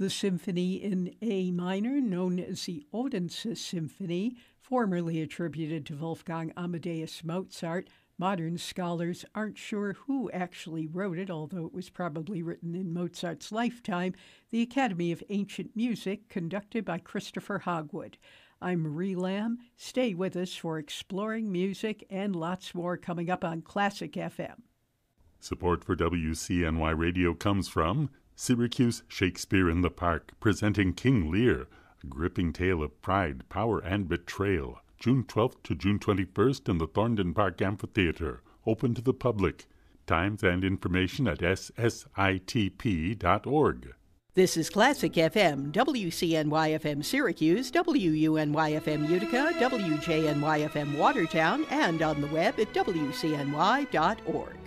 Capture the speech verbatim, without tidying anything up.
The symphony in A minor, known as the Odense Symphony, formerly attributed to Wolfgang Amadeus Mozart. Modern scholars aren't sure who actually wrote it, although it was probably written in Mozart's lifetime. The Academy of Ancient Music, conducted by Christopher Hogwood. I'm Marie Lamb. Stay with us for exploring music and lots more coming up on Classic F M. Support for W C N Y Radio comes from Syracuse Shakespeare in the Park, presenting King Lear, a gripping tale of pride, power, and betrayal. June twelfth to June twenty-first in the Thorndon Park Amphitheater, open to the public. Times and information at s s i t p dot org. This is Classic F M, W C N Y F M Syracuse, W U N Y F M Utica, W J N Y F M Watertown, and on the web at w c n y dot org.